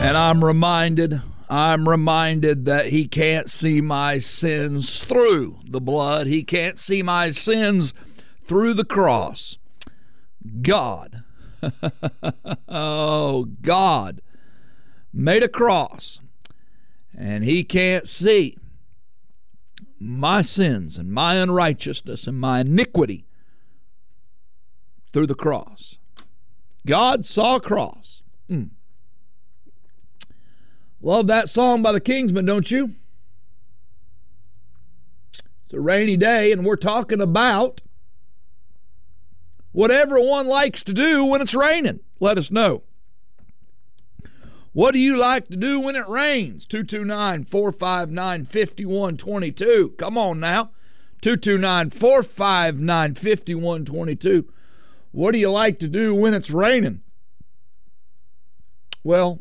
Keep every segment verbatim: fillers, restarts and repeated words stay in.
And I'm reminded, I'm reminded that he can't see my sins through the blood. He can't see my sins through the cross. God, oh, God made a cross, and he can't see my sins and my unrighteousness and my iniquity through the cross. God saw a cross. Mm. Love that song by the Kingsmen, don't you? It's a rainy day, and we're talking about what everyone likes to do when it's raining. Let us know. What do you like to do when it rains? two two nine, four five nine, five one two two. Come on now. two two nine, four five nine, five one two two. What do you like to do when it's raining? Well,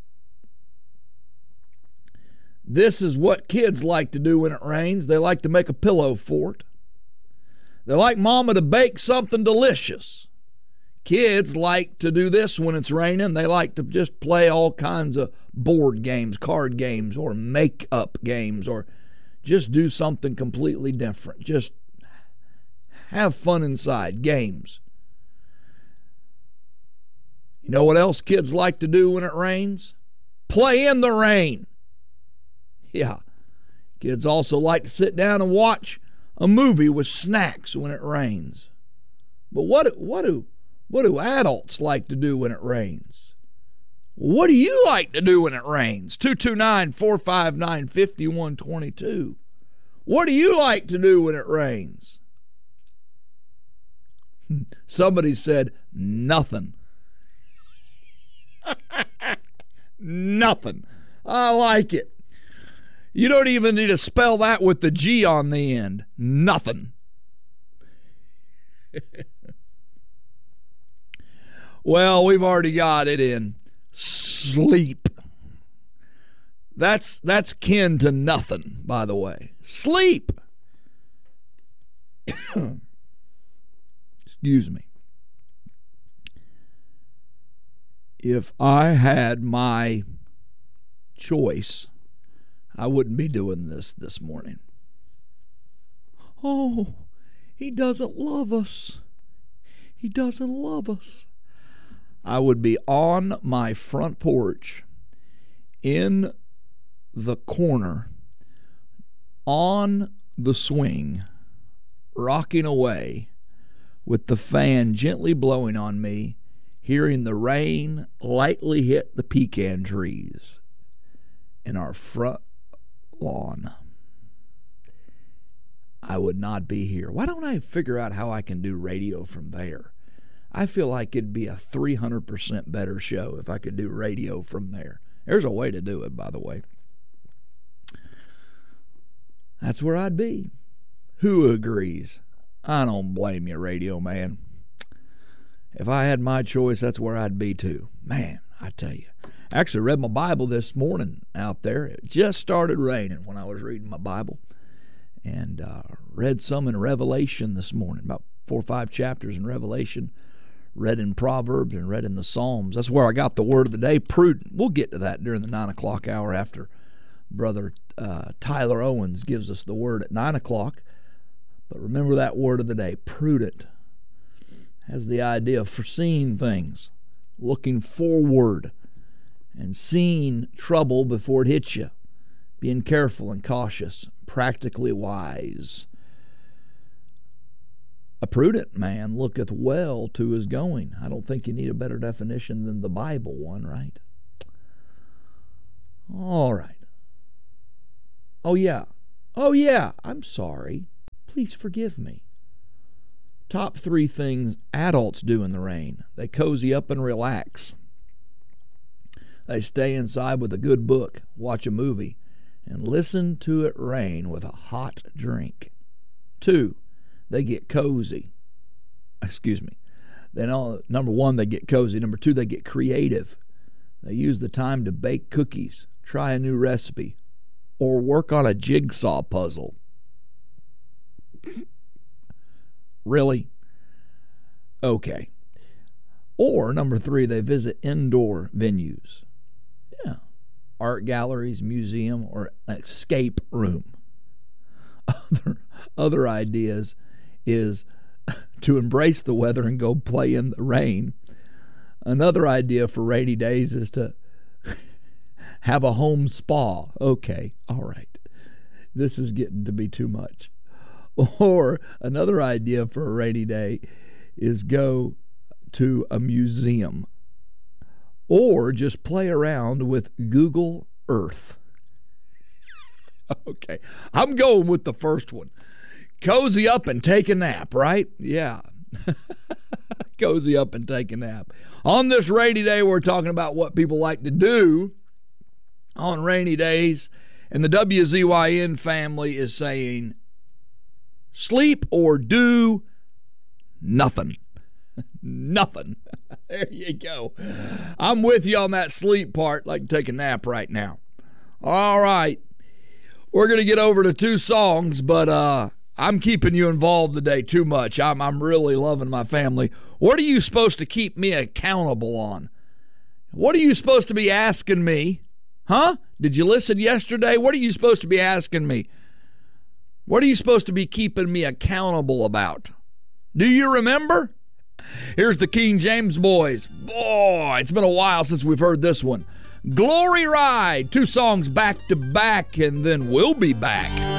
this is what kids like to do when it rains. They like to make a pillow fort. They like mama to bake something delicious. Kids like to do this when it's raining. They like to just play all kinds of board games, card games, or make-up games, or just do something completely different. Just have fun inside, games. You know what else kids like to do when it rains? Play in the rain. Yeah. Kids also like to sit down and watch a movie with snacks when it rains. But what, what, do, what do adults like to do when it rains? What do you like to do when it rains? two two nine, four five nine, five one two two. What do you like to do when it rains? Somebody said, nothing. Nothing. I like it. You don't even need to spell that with the G on the end. Nothing. Well, we've already got it in. Sleep. That's that's kin to nothing, by the way. Sleep. Excuse me. If I had my choice, I wouldn't be doing this this morning. Oh, he doesn't love us. He doesn't love us. I would be on my front porch in the corner on the swing, rocking away with the fan gently blowing on me, hearing the rain lightly hit the pecan trees in our front lawn. I would not be here. Why don't I figure out how I can do radio from there? I feel like it'd be a three hundred percent better show if I could do radio from there. There's a way to do it, by the way. That's where I'd be. Who agrees? I don't blame you, radio man. If I had my choice, that's where I'd be too. Man, I tell you. I actually read my Bible this morning out there. It just started raining when I was reading my Bible. And uh, read some in Revelation this morning, about four or five chapters in Revelation. Read in Proverbs and read in the Psalms. That's where I got the word of the day, prudent. We'll get to that during the nine o'clock hour after Brother uh, Tyler Owens gives us the word at nine o'clock. But remember that word of the day, prudent. Has the idea of foreseeing things, looking forward, and seeing trouble before it hits you. Being careful and cautious, practically wise. A prudent man looketh well to his going. I don't think you need a better definition than the Bible one, right? All right. Oh, yeah. Oh, yeah. I'm sorry. Please forgive me. Top three things adults do in the rain. They cozy up and relax. They stay inside with a good book, watch a movie, and listen to it rain with a hot drink. Two, they get cozy. Excuse me. Then, all, number one, they get cozy. Number two, they get creative. They use the time to bake cookies, try a new recipe, or work on a jigsaw puzzle. Really? Okay. Or, number three, they visit indoor venues. Yeah. art galleries, museum, or escape room. Other, other ideas is to embrace the weather and go play in the rain. Another idea for rainy days is to have a home spa. Okay, all right. This is getting to be too much. Or another idea for a rainy day is go to a museum. Or just play around with Google Earth. Okay, I'm going with the first one. Cozy up and take a nap, right? Yeah. Cozy up and take a nap. On this rainy day, we're talking about what people like to do on rainy days. And the W Z Y N family is saying, sleep or do nothing. Nothing. There you go. I'm with you on that sleep part. Like to take a nap right now. All right. We're going to get over to two songs, but uh, I'm keeping you involved today too much. I'm, I'm really loving my family. What are you supposed to keep me accountable on? What are you supposed to be asking me? Huh? Did you listen yesterday? What are you supposed to be asking me? What are you supposed to be keeping me accountable about? Do you remember? Here's the King James Boys. Boy, it's been a while since we've heard this one. Glory Ride. Two songs back to back, and then we'll be back.